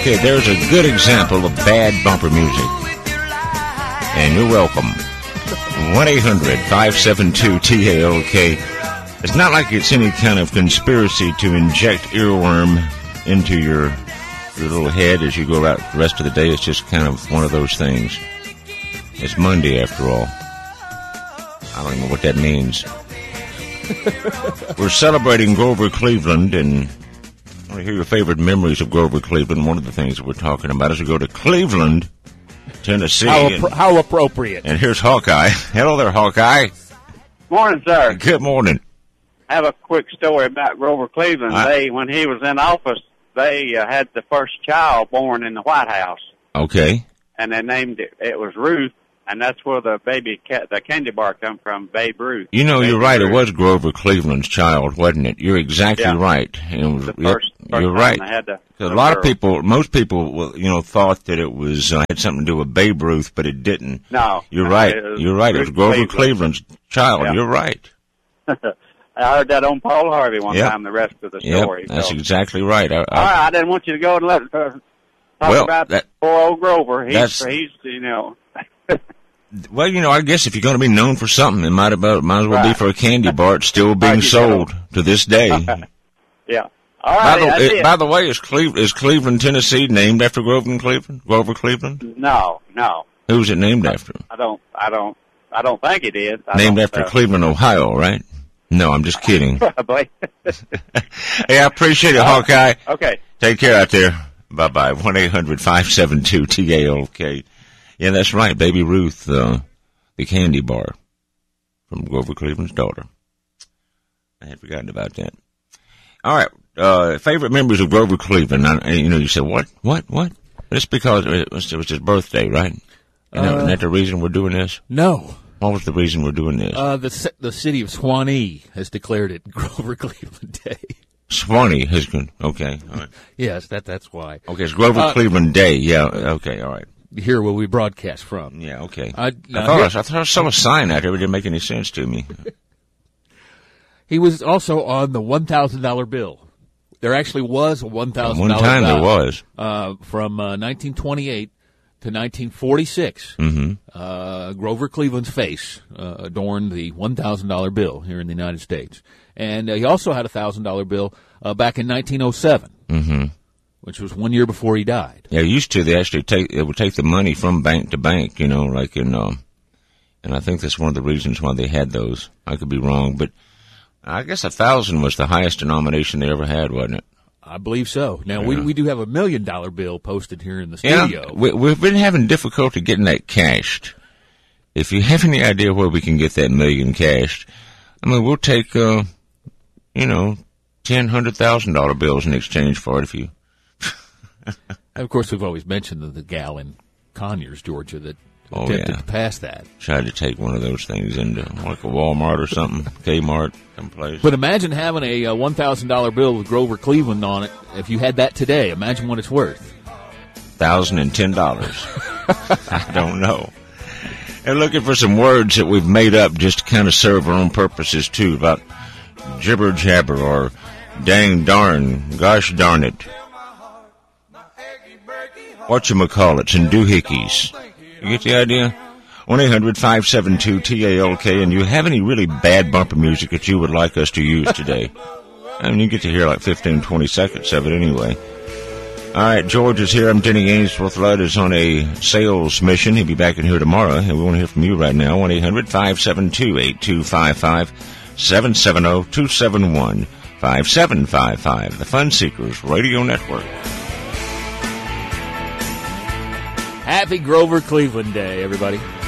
Okay, there's a good example of bad bumper music. And you're welcome. 1-800-572-TALK. It's not like it's any kind of conspiracy to inject earworm into your little head as you go out the rest of the day. It's just kind of one of those things. It's Monday, after all. I don't even know what that means. We're celebrating Grover Cleveland, and I want to hear your favorite memories of Grover Cleveland. One of the things that we're talking about is we go to Cleveland, Tennessee. How appropriate. And here's Hawkeye. Hello there, Hawkeye. Morning, sir. Good morning. I have a quick story about Grover Cleveland. When he was in office, they had the first child born in the White House. Okay. And they named it was Ruth, and that's where the the candy bar come from, Babe Ruth. You know, Baby you're right. Ruth. It was Grover Cleveland's child, wasn't it? You're exactly right. It was, the first you're right. A lot of people, most people, thought that it was had something to do with Babe Ruth, but it didn't. No. You're right. You're right. It was Grover Cleveland's child. Yeah. You're right. I heard that on Paul Harvey one time, the rest of the story. That's exactly right. All right, I didn't want you to go and talk about poor old Grover. He's Well, I guess if you're going to be known for something, it might as well be for a candy bar. It's still being sold to this day. Yeah. All right. By the way, is Cleveland, Tennessee, named after Grover Cleveland? No. Who's it named after? I don't think it is. Named after Cleveland, Ohio, right? No, I'm just kidding. Probably. Hey, I appreciate it, Hawkeye. Okay. Take care out there. Bye-bye. 1-800-572-TALK. Yeah, that's right. Baby Ruth, the candy bar from Grover Cleveland's daughter. I had forgotten about that. All right. Favorite members of Grover Cleveland. You said, what? It's because it was his birthday, right? Isn't that the reason we're doing this? No. What was the reason we're doing this? The city of Swanee has declared it Grover Cleveland Day. Swanee has been, okay. All right. Yes, that's why. Okay, it's Grover Cleveland Day. Yeah, okay, all right. Here where we broadcast from. Yeah, okay. I thought I saw a sign out there, but it didn't make any sense to me. He was also on the $1,000 bill. There actually was a $1,000 bill. One time there was. From 1928 to 1946. Mm-hmm. Grover Cleveland's face adorned the $1,000 bill here in the United States. And he also had a $1,000 bill back in 1907. Mm-hmm. Which was 1 year before he died. Yeah, used to, they would take the money from bank to bank, like in, and I think that's one of the reasons why they had those. I could be wrong, but I guess 1,000 was the highest denomination they ever had, wasn't it? I believe so. Now, we do have a $1 million bill posted here in the studio. Yeah, we've been having difficulty getting that cashed. If you have any idea where we can get that million cashed, we'll take, $10,000, $100,000 bills in exchange for it if you... And of course, we've always mentioned the gal in Conyers, Georgia, that attempted to pass that. Tried to take one of those things into like a Walmart or something, Kmart, someplace. But imagine having a $1,000 bill with Grover Cleveland on it. If you had that today, imagine what it's worth. $1,010. I don't know. And looking for some words that we've made up just to kind of serve our own purposes, too, about jibber jabber or dang darn, gosh darn it. Whatchamacallits and doohickeys. You get the idea? 1-800-572-TALK, and you have any really bad bumper music that you would like us to use today? You get to hear like 15, 20 seconds of it anyway. All right, George is here. I'm Denny Ainsworth. Ludd is on a sales mission. He'll be back in here tomorrow, and we want to hear from you right now. 1-800-572-8255, 770-271-5755, the Fun Seekers Radio Network. Happy Grover Cleveland Day, everybody.